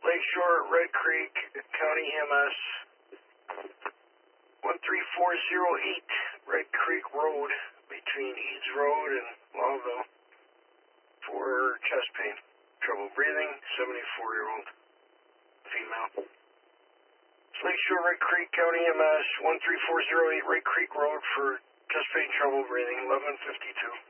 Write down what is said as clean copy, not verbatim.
Lakeshore, Red Creek, County EMS, 13408 Red Creek Road, between Eads Road and Lawville, for chest pain, trouble breathing, 74-year-old female. Lakeshore, Red Creek, County EMS, 13408 Red Creek Road for chest pain, trouble breathing, 1152.